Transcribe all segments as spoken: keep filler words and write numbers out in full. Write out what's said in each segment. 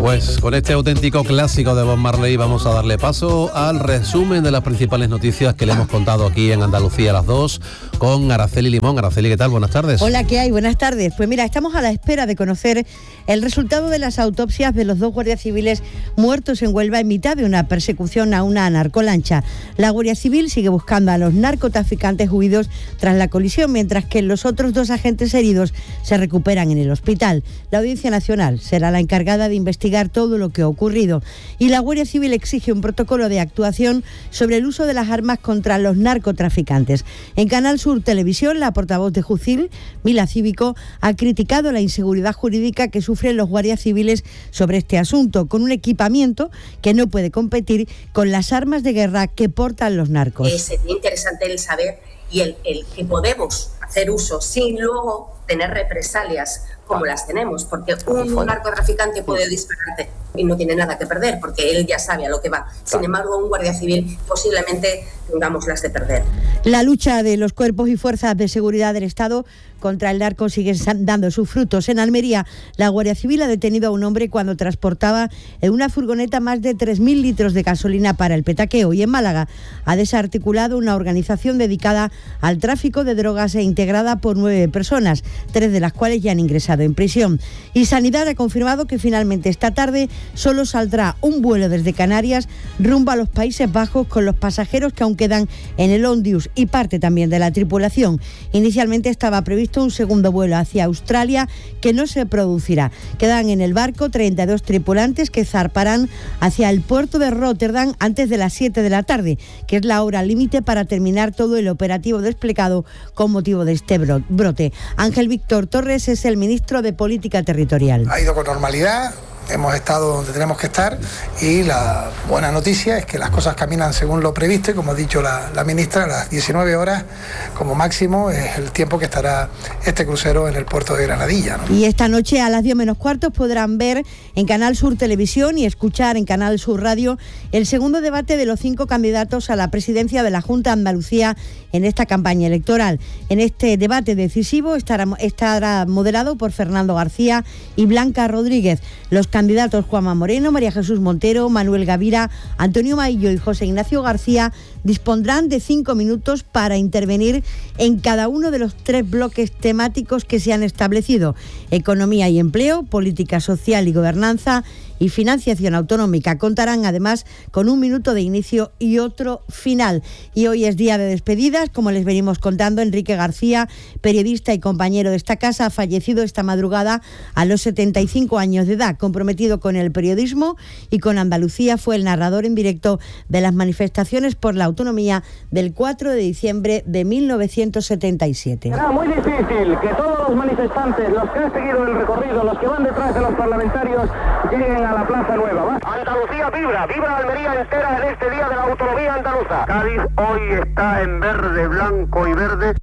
Pues con este auténtico clásico de Bob Marley vamos a darle paso al resumen de las principales noticias que le hemos contado aquí en Andalucía a las dos con Araceli Limón. Araceli, ¿qué tal? Buenas tardes. Hola, ¿qué hay? Buenas tardes. Pues mira, estamos a la espera de conocer el resultado de las autopsias de los dos guardias civiles muertos en Huelva en mitad de una persecución a una narcolancha. La Guardia Civil sigue buscando a los narcotraficantes huidos tras la colisión, mientras que los otros dos agentes heridos se recuperan en el hospital. La Audiencia Nacional será la encargada de investigar todo lo que ha ocurrido y la Guardia Civil exige un protocolo de actuación sobre el uso de las armas contra los narcotraficantes. En Canal Sur Televisión, la portavoz de Jucil, Mila Cívico, ha criticado la inseguridad jurídica que sufren los guardias civiles sobre este asunto, con un equipamiento que no puede competir con las armas de guerra que portan los narcos. Es interesante el saber y el, el que podemos hacer uso sin luego tener represalias como las tenemos, porque un narcotraficante puede dispararte y no tiene nada que perder, porque él ya sabe a lo que va. Sin embargo, un guardia civil posiblemente tengamos las de perder. La lucha de los cuerpos y fuerzas de seguridad del Estado contra el narco sigue dando sus frutos. En Almería, la Guardia Civil ha detenido a un hombre cuando transportaba en una furgoneta más de tres mil litros de gasolina para el petaqueo. Y en Málaga ha desarticulado una organización dedicada al tráfico de drogas e integrada por nueve personas, tres de las cuales ya han ingresado en prisión. Y Sanidad ha confirmado que finalmente esta tarde solo saldrá un vuelo desde Canarias rumbo a los Países Bajos con los pasajeros que aún quedan en el Ondius y parte también de la tripulación. Inicialmente estaba previsto un segundo vuelo hacia Australia que no se producirá. Quedan en el barco treinta y dos tripulantes que zarparán hacia el puerto de Rotterdam antes de las siete de la tarde, que es la hora límite para terminar todo el operativo desplegado con motivo de este brote. Ángel Víctor Torres es el ministro de Política Territorial. Ha ido con normalidad. Hemos estado donde tenemos que estar y la buena noticia es que las cosas caminan según lo previsto y, como ha dicho la, la ministra, a las diecinueve horas como máximo es el tiempo que estará este crucero en el puerto de Granadilla, ¿no? Y esta noche a las diez menos cuartos podrán ver en Canal Sur Televisión y escuchar en Canal Sur Radio el segundo debate de los cinco candidatos a la presidencia de la Junta de Andalucía en esta campaña electoral. En este debate decisivo estará, estará moderado por Fernando García y Blanca Rodríguez. Los candidatos Juanma Moreno, María Jesús Montero, Manuel Gavira, Antonio Maillo y José Ignacio García dispondrán de cinco minutos para intervenir en cada uno de los tres bloques temáticos que se han establecido: economía y empleo, política social y gobernanza y financiación autonómica. Contarán además con un minuto de inicio y otro final. Y hoy es día de despedidas, como les venimos contando. Enrique García, periodista y compañero de esta casa, ha fallecido esta madrugada a los setenta y cinco años de edad. Comprometido con el periodismo y con Andalucía, fue el narrador en directo de las manifestaciones por la autonomía del cuatro de diciembre de mil novecientos setenta y siete. Será muy difícil que todos los manifestantes, los que han seguido el recorrido, los que van detrás de los parlamentarios, lleguen a la Plaza Nueva. ¿Va? Andalucía vibra, vibra Almería entera en este día de la autonomía andaluza. Cádiz hoy está en verde, blanco y verde.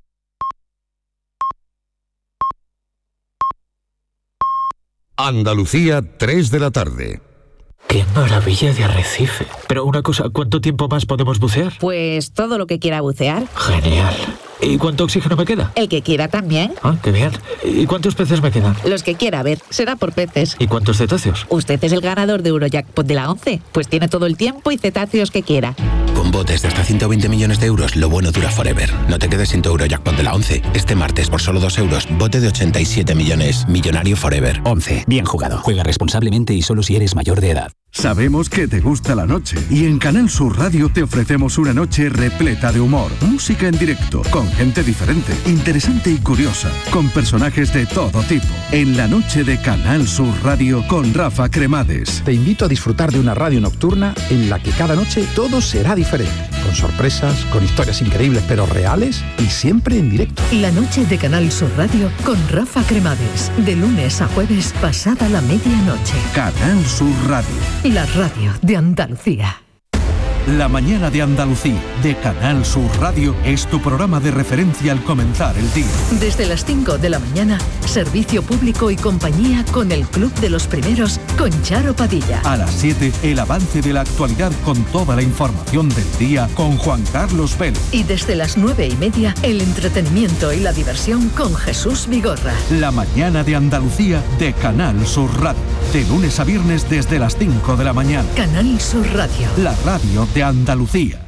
Andalucía, tres de la tarde. ¡Qué maravilla de arrecife! Pero una cosa, ¿cuánto tiempo más podemos bucear? Pues todo lo que quiera bucear. Genial. ¿Y cuánto oxígeno me queda? El que quiera también. Ah, qué bien. ¿Y cuántos peces me quedan? Los que quiera, a ver, será por peces. ¿Y cuántos cetáceos? Usted es el ganador de Eurojackpot de la once, pues tiene todo el tiempo y cetáceos que quiera. Con botes de hasta ciento veinte millones de euros, lo bueno dura forever. No te quedes sin tu Eurojackpot de la once. Este martes, por solo dos euros, bote de ochenta y siete millones. Millonario forever. once. Bien jugado. Juega responsablemente y solo si eres mayor de edad. Sabemos que te gusta la noche y en Canal Sur Radio te ofrecemos una noche repleta de humor, música en directo, con gente diferente, interesante y curiosa, con personajes de todo tipo. En la noche de Canal Sur Radio con Rafa Cremades. Te invito a disfrutar de una radio nocturna en la que cada noche todo será diferente, con sorpresas, con historias increíbles pero reales y siempre en directo. La noche de Canal Sur Radio con Rafa Cremades, de lunes a jueves pasada la medianoche. Canal Sur Radio. La radio de Andalucía. La mañana de Andalucía, de Canal Sur Radio, es tu programa de referencia al comenzar el día. Desde las cinco de la mañana, servicio público y compañía con el Club de los Primeros, con Charo Padilla. A las siete, el avance de la actualidad con toda la información del día con Juan Carlos Vélez. Y desde las nueve y media, el entretenimiento y la diversión con Jesús Vigorra. La mañana de Andalucía, de Canal Sur Radio. De lunes a viernes desde las cinco de la mañana. Canal Sur Radio. La radio de Andalucía.